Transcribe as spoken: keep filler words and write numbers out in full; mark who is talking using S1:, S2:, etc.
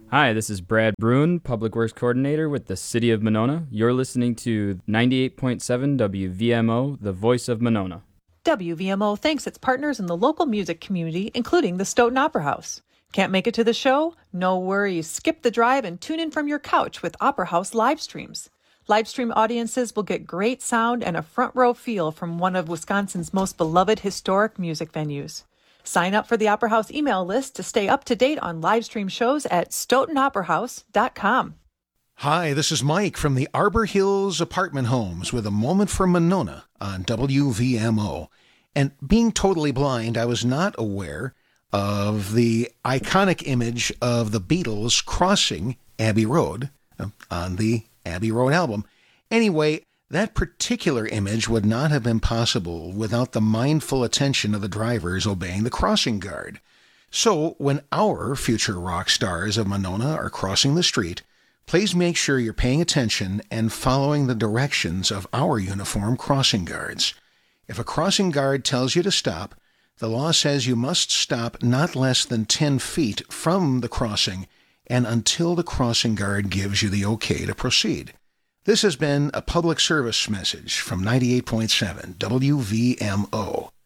S1: Hi, this is Brad Bruin, Public Works Coordinator with the City of Monona. You're listening to ninety-eight point seven W V M O, the voice of Monona.
S2: W V M O thanks its partners in the local music community, including the Stoughton Opera House. Can't make it to the show? No worries. Skip the drive and tune in from your couch with Opera House live streams. Live stream audiences will get great sound and a front row feel from one of Wisconsin's most beloved historic music venues. Sign up for the Opera House email list to stay up to date on live stream shows at stoughton opera house dot com.
S3: Hi, this is Mike from the Arbor Hills Apartment Homes with a moment for Monona on W V M O. And being totally blind, I was not aware of the iconic image of the Beatles crossing Abbey Road on the Abbey Road album. Anyway, that particular image would not have been possible without the mindful attention of the drivers obeying the crossing guard. So, when our future rock stars of Monona are crossing the street, please make sure you're paying attention and following the directions of our uniformed crossing guards. If a crossing guard tells you to stop, the law says you must stop not less than ten feet from the crossing and until the crossing guard gives you the okay to proceed. This has been a public service message from ninety-eight point seven W V M O.